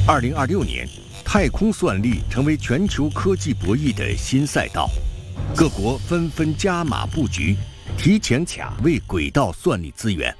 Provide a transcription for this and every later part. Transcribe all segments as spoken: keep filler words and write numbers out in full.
二零二六年，太空算力成为全球科技博弈的新赛道，各国纷纷加码布局，提前卡位轨道算力资源。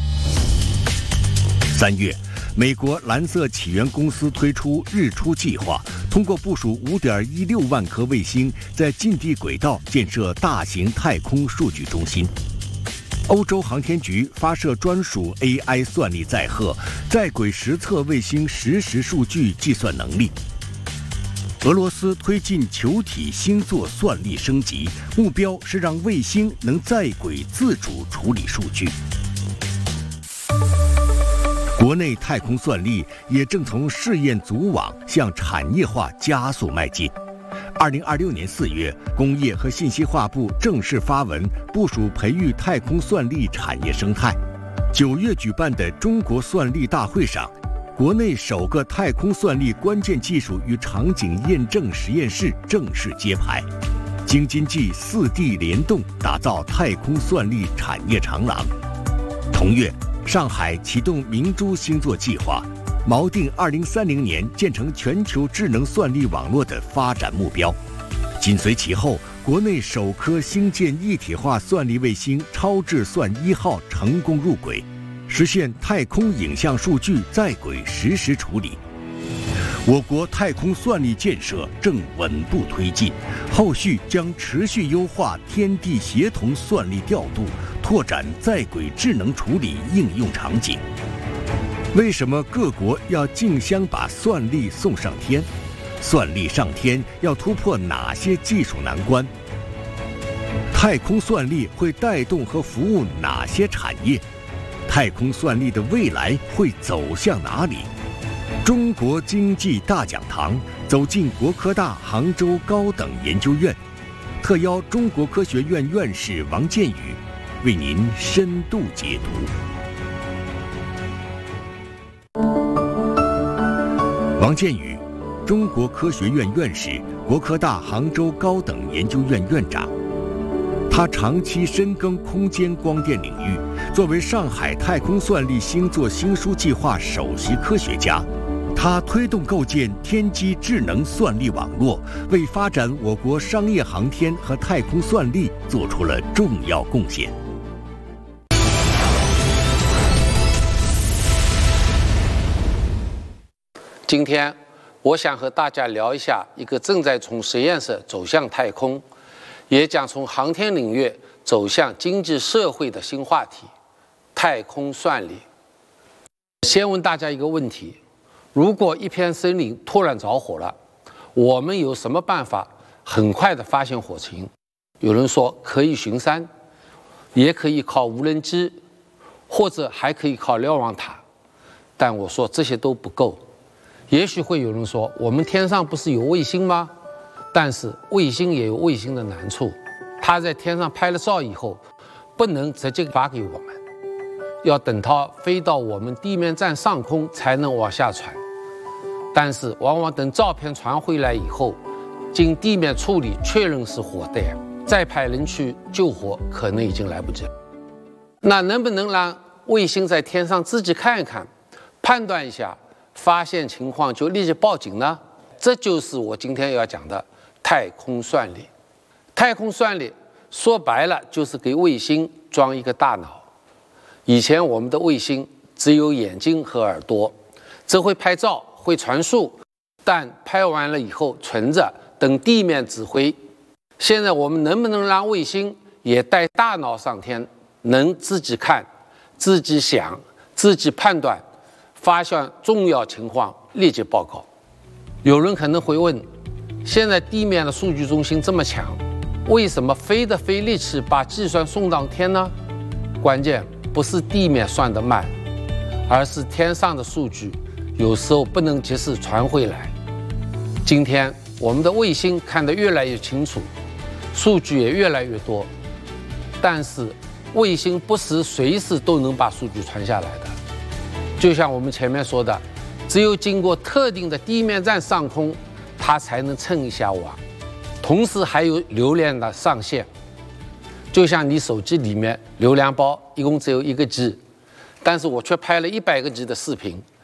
三月，美国蓝色起源公司推出日出计划，通过部署五点一六万颗卫星，在近地轨道建设大型太空数据中心。欧洲航天局发射专属 A I 算力载荷，在轨实测卫星实时数据计算能力。俄罗斯推进球体星座算力升级，目标是让卫星能在轨自主处理数据。国内太空算力也正从试验组网向产业化加速迈进。二零二六年四月，工业和信息化部正式发文部署培育太空算力产业生态。九月举办的中国算力大会上，国内首个太空算力关键技术与场景验证实验室正式揭牌，京津冀四地联动打造太空算力产业长廊。同月，上海启动明珠星座计划，锚定二零三零年建成全球智能算力网络的发展目标。紧随其后，国内首颗星舰一体化算力卫星超智算一号成功入轨，实现太空影像数据在轨实时处理。我国太空算力建设正稳步推进，后续将持续优化天地协同算力调度，拓展在轨智能处理应用场景。为什么各国要竞相把算力送上天？算力上天要突破哪些技术难关？太空算力会带动和服务哪些产业？太空算力的未来会走向哪里？中国经济大讲堂走进国科大杭州高等研究院，特邀中国科学院院士王建宇为您深度解读。王建宇，中国科学院院士，国科大杭州高等研究院院长。他长期深耕空间光电领域，作为上海太空算力星座星书计划首席科学家，他推动构建天基智能算力网络，为发展我国商业航天和太空算力做出了重要贡献。 今天，我想和大家聊一下一个正在从实验室走向太空，也将从航天领域走向经济社会的新话题——太空算力。先问大家一个问题：如果一片森林突然着火了，我们有什么办法很快地发现火情？有人说可以巡山，也可以靠无人机，或者还可以靠瞭望塔。但我说这些都不够。也许会有人说，我们天上不是有卫星吗？但是卫星也有卫星的难处，它在天上拍了照以后，不能直接发给我们，要等它飞到我们地面站上空才能往下传。但是往往等照片传回来以后，经地面处理确认是火弹，再派人去救火可能已经来不及了。那能不能让卫星在天上自己看一看，判断一下，发现情况就立即报警呢？这就是我今天要讲的太空算力。太空算力说白了就是给卫星装一个大脑。以前我们的卫星只有眼睛和耳朵，只会拍照，会传输，但拍完了以后存着，等地面指挥。现在我们能不能让卫星也带大脑上天，能自己看、自己想、自己判断，发现重要情况立即报告？有人可能会问，现在地面的数据中心这么强，为什么飞的飞力器把计算送上天呢？关键不是地面算得慢，而是天上的数据有时候不能及时传回来。今天我们的卫星看得越来越清楚，数据也越来越多，但是卫星不是随时都能把数据传下来的。就像我们前面说的，只有经过特定的地面站上空，它才能蹭一下网，同时还有流量的上限。就像你手机里面流量包一共只有一个 G， 但是我却拍了一百个 G 的视频，它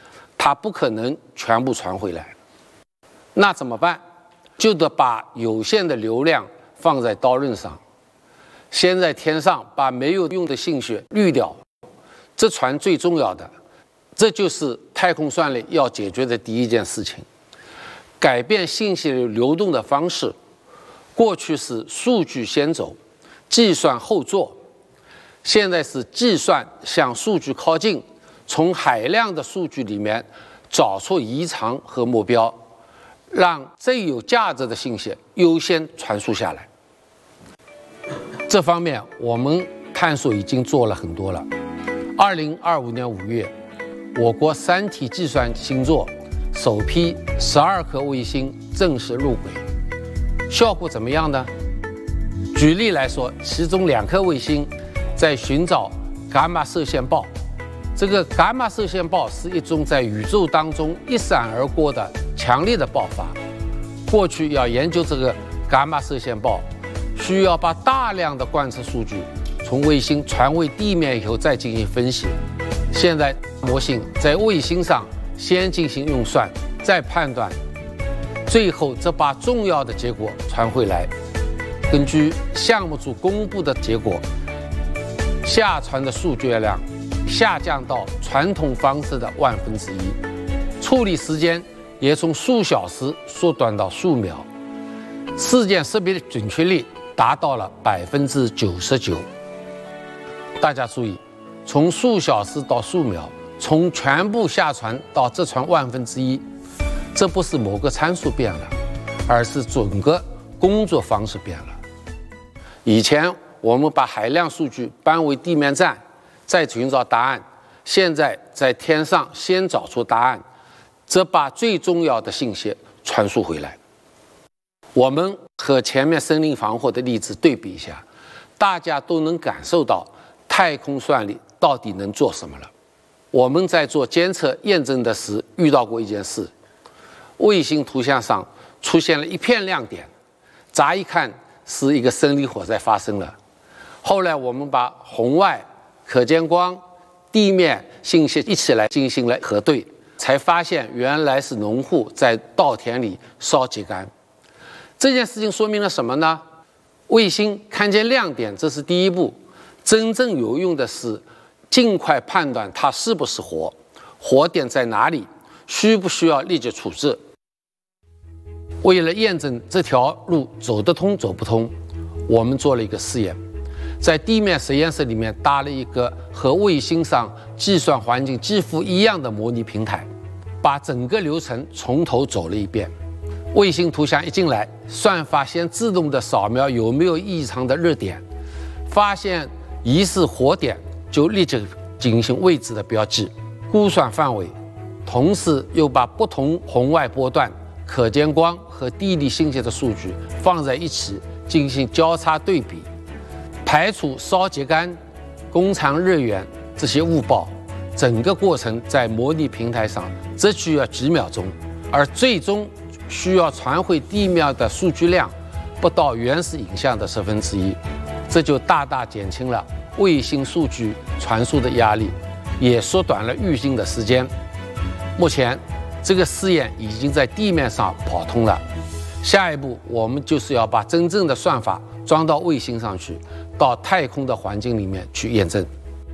它不可能全部传回来。那怎么办？就得把有限的流量放在刀刃上，先在天上把没有用的信息滤掉，这船最重要的，这就是太空算力要解决的第一件事情。改变信息流动的方式，过去是数据先走，计算后做，现在是计算向数据靠近，从海量的数据里面找出异常和目标，让最有价值的信息优先传输下来。这方面我们探索已经做了很多了。二零二五年五月，我国三体计算星座首批十二颗卫星正式入轨，效果怎么样呢？举例来说，其中两颗卫星在寻找伽马射线暴。这个伽马射线暴是一种在宇宙当中一闪而过的强烈的爆发。过去要研究这个伽马射线暴，需要把大量的观测数据从卫星传回地面以后再进行分析。现在模型在卫星上先进行运算，再判断，最后则把重要的结果传回来。根据项目组公布的结果，下传的数据量下降到传统方式的万分之一，处理时间也从数小时缩短到数秒，事件识别的准确率达到了百分之九十九。大家注意，从数小时到数秒，从全部下传到这传万分之一，这不是某个参数变了，而是整个工作方式变了。以前我们把海量数据搬回地面站，再寻找答案，现在在天上先找出答案，则把最重要的信息传输回来。我们和前面森林防火的例子对比一下，大家都能感受到太空算力到底能做什么了。我们在做监测验证的时遇到过一件事，卫星图像上出现了一片亮点，乍一看是一个森林火灾发生了。后来我们把红外、可见光、地面信息一起来进行了核对，才发现原来是农户在稻田里烧秸秆。这件事情说明了什么呢？卫星看见亮点，这是第一步，真正有用的是尽快判断它是不是火，火点在哪里，需不需要立即处置。为了验证这条路走得通走不通，我们做了一个试验，在地面实验室里面搭了一个和卫星上计算环境几乎一样的模拟平台，把整个流程从头走了一遍。卫星图像一进来，算法先自动的扫描有没有异常的热点，发现疑似火点就立即进行位置的标记、估算范围，同时又把不同红外波段、可见光和地理信息的数据放在一起进行交叉对比，排除烧秸秆、工厂热源这些误报。整个过程在模拟平台上只需要几秒钟，而最终需要传回地面的数据量不到原始影像的十分之一，这就大大减轻了卫星数据传输的压力，也缩短了预警的时间。目前这个试验已经在地面上跑通了，下一步我们就是要把真正的算法装到卫星上去，到太空的环境里面去验证。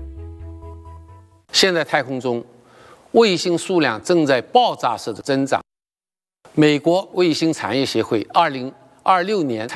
现在太空中卫星数量正在爆炸式的增长。美国卫星产业协会二零二六年